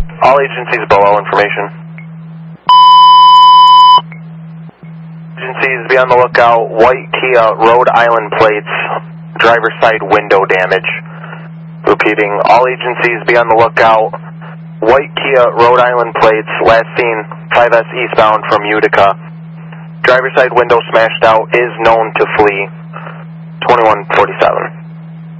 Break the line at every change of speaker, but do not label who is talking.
All agencies below information. Agencies, be on the lookout. White Kia, Rhode Island plates, driver's side window damage. Repeating, all agencies, be on the lookout. White Kia, Rhode Island plates, last seen 5S eastbound from Utica. Driver's side window smashed out, is known to flee. 2147.